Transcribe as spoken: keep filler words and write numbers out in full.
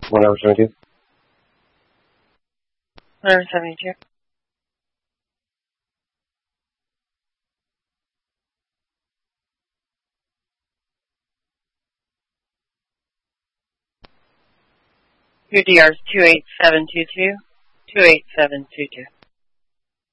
one hour seventy-two. one hour seventy-two. Your D R is two eight seven two two, two eight seven two two.